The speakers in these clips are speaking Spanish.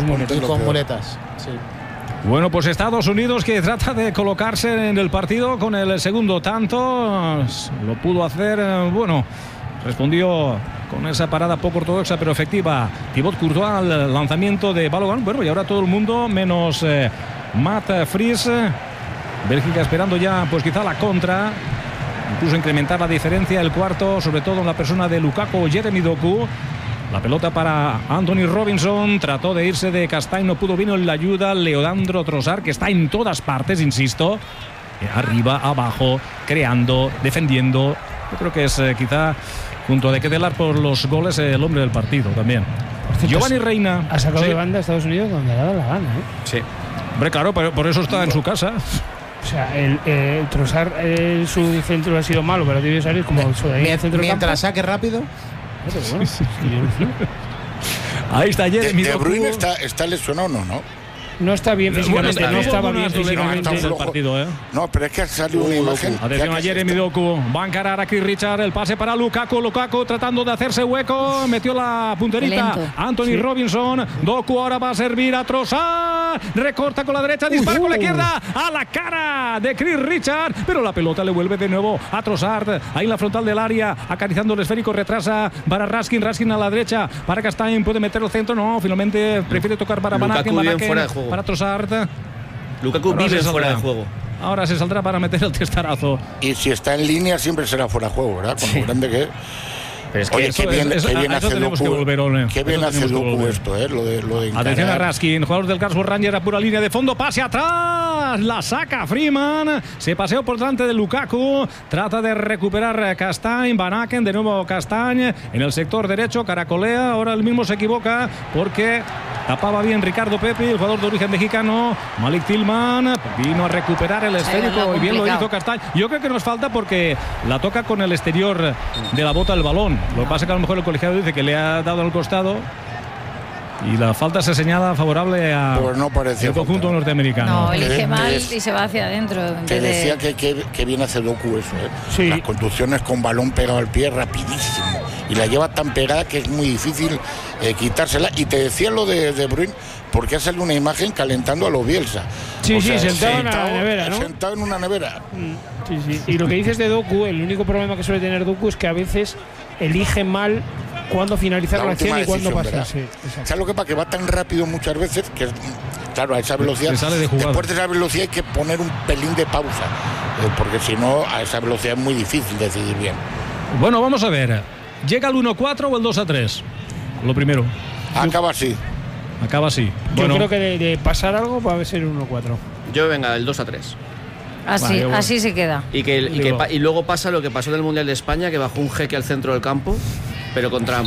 dos muletas. Y con muletas, sí. Bueno, pues Estados Unidos, que trata de colocarse en el partido con el segundo tanto. Lo pudo hacer, bueno, respondió con esa parada poco ortodoxa pero efectiva Thibaut Courtois al lanzamiento de Balogun. Bueno, y ahora todo el mundo menos Matt Fries. Bélgica esperando ya pues quizá la contra, incluso incrementar la diferencia, el cuarto, sobre todo en la persona de Lukaku o Jeremy Doku. La pelota para Anthony Robinson, trató de irse de Castañ, no pudo, vino en la ayuda Leandro Trossard, que está en todas partes, insisto, arriba, abajo, creando, defendiendo. Yo creo que es quizá, junto a De Ketelaere por los goles, el hombre del partido también. Giovanni Reina. Ha sacado de banda a Estados Unidos donde le ha dado la gana, ¿eh? Sí. Hombre, claro, por eso está en su casa. O sea, el Trossard, su centro ha sido malo, pero debe salir como el centro mientras saque rápido. Bueno, ahí está Jeremy De Doku. Bruyne está lesionado, ¿no? No está bien físicamente, no estaba bien físicamente en el partido, ¿eh? No, pero es que ha salido una imagen. Atención a Jeremy Doku, va a encarar a Chris Richard, el pase para Lukaku tratando de hacerse hueco, metió la punterita Anthony Robinson. Doku ahora va a servir a Trossard, recorta con la derecha, dispara con la izquierda a la cara de Chris Richard, pero la pelota le vuelve de nuevo a Trossard, ahí en la frontal del área, acariciando el esférico, retrasa para Raskin a la derecha, para Castañ, puede meter el centro, no, finalmente prefiere tocar para Van Aken, para Trossard. Lukaku vive fuera de juego. Ahora se saldrá para meter el testarazo. Y si está en línea siempre será fuera de juego, ¿verdad? Con lo grande que es. Pero es que oye, qué bien hace Doku. Qué bien hace Doku esto, lo de encarar. Atención a Raskin, jugador del Karlsruhe Rangers, a pura línea de fondo, pase atrás, la saca Freeman, se paseó por delante de Lukaku, trata de recuperar Castañ, Van Aken, de nuevo Castañ, en el sector derecho, caracolea, ahora el mismo se equivoca porque tapaba bien Ricardo Pepi, el jugador de origen mexicano. Malik Tillman vino a recuperar el esférico y bien lo hizo Castañ. Yo creo que nos falta porque la toca con el exterior de la bota del balón. Lo que pasa es que a lo mejor el colegiado dice que le ha dado al costado y la falta se señala favorable a el conjunto norteamericano. No, elige mal y se va hacia adentro. Te decía que bien hace Doku eso, ¿eh? Sí. Las conducciones con balón pegado al pie rapidísimo y la lleva tan pegada que es muy difícil quitársela. Y te decía lo de De Bruyne porque ha salido una imagen calentando a los Bielsa. Sí, sentado en una nevera, ¿no? Sentado en una nevera. Sí. Y lo que dices de Doku, el único problema que suele tener Doku es que a veces elige mal cuándo finalizar la acción y cuándo pasar. Sí, ¿sabes lo que pasa? Que va tan rápido muchas veces que, claro, a esa velocidad, después de esa velocidad hay que poner un pelín de pausa, porque si no, a esa velocidad es muy difícil decidir bien. Bueno, vamos a ver. ¿Llega el 1-4 o el 2-3? Lo primero. Acaba así. Yo creo que de pasar algo va a ser 1-4. Yo, venga, el 2-3. Así se queda. Y luego pasa lo que pasó en el Mundial de España, que bajó un jeque al centro del campo, pero con Trump.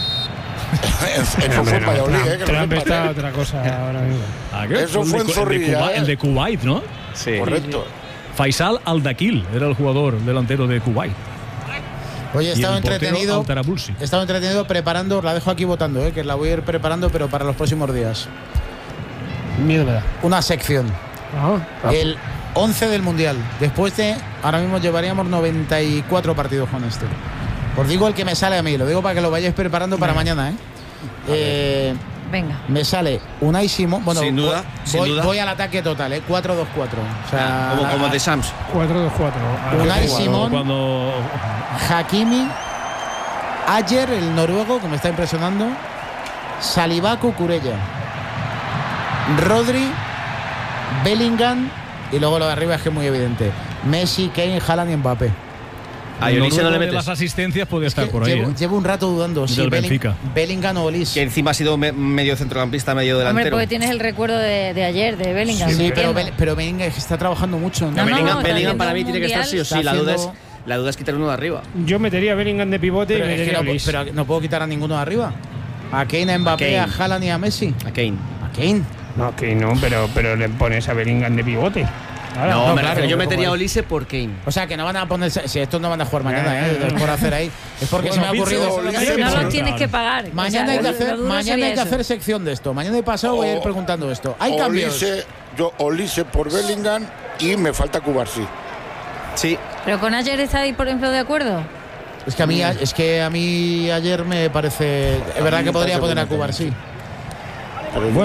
Eso fue en Valladolid, Trump está otra cosa ahora mismo. Eso fue en Zorrilla. El de Kuwait, ¿no? Sí. Correcto. Faisal Al-Dakil era el jugador delantero de Kuwait. Oye, he estado entretenido preparando, la dejo aquí votando, que la voy a ir preparando, pero para los próximos días. Miedo me da. Una sección. El 11 del Mundial. Después de, ahora mismo llevaríamos 94 partidos con este. Os digo el que me sale a mí, lo digo para que lo vayáis preparando para mañana, Venga. Me sale Unai Simón. Bueno, sin duda. Voy al ataque total, 4-2-4. O sea, como de Sams. 4-2-4. Unai Simón, Hakimi, Ayer, el noruego, que me está impresionando, Saliba, Cucurella, Rodri, Bellingham, y luego lo de arriba es que es muy evidente: Messi, Kane, Haaland y Mbappé. A Olise no le metes. Las asistencias puede estar por ahí. Llevo un rato dudando si Bellingham o Olise. Que encima ha sido medio centrocampista, medio delantero. Hombre, porque tienes el recuerdo de ayer, de Bellingham. Sí, pero Bellingham está trabajando mucho. Bellingham para mí tiene que estar sí o sí. La duda es quitar uno de arriba. Yo metería a Bellingham de pivote y metería a Olise. Pero no puedo quitar a ninguno de arriba. A Kane, a Mbappé, a Haaland y a Messi. A Kane. No, Kane no, pero le pones a Bellingham de pivote. No, claro, yo metería a Olise por Kane. O sea, que no van a ponerse. Si estos no van a jugar mañana, por hacer ahí. Es porque se me ha ocurrido. No lo tienes que pagar. Mañana hay que hacer sección de esto. Mañana y pasado voy a ir preguntando esto. Hay cambios. Olise por Bellingham y me falta Cubarsí. Sí. Pero con Ayer está ahí, por ejemplo, de acuerdo. Es que a mí ayer me parece. Es verdad que podría poner a Cubarsí. Bueno.